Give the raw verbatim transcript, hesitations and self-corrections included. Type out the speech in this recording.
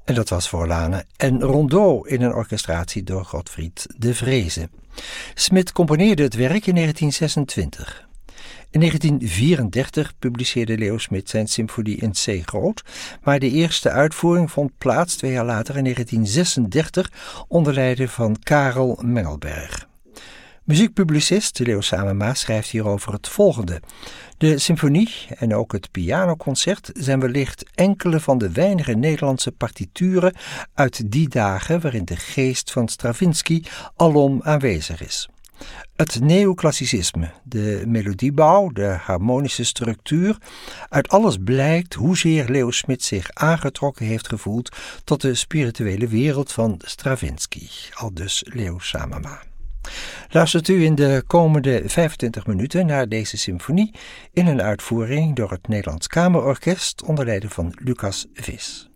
En dat was Forlane en Rondeau in een orchestratie door Godfried de Vreese. Smit componeerde het werk in negentien zesentwintig. In negentien vierendertig publiceerde Leo Smit zijn symfonie in C groot, maar de eerste uitvoering vond plaats twee jaar later in negentien zesendertig onder leiding van Karel Mengelberg. Muziekpublicist Leo Samema schrijft hierover het volgende. De symfonie en ook het pianoconcert zijn wellicht enkele van de weinige Nederlandse partituren uit die dagen waarin de geest van Stravinsky alom aanwezig is. Het neoclassicisme, de melodiebouw, de harmonische structuur, uit alles blijkt hoezeer Leo Smit zich aangetrokken heeft gevoeld tot de spirituele wereld van Stravinsky, aldus Leo Samema. Luistert u in de komende vijfentwintig minuten naar deze symfonie in een uitvoering door het Nederlands Kamerorkest onder leiding van Lucas Vis.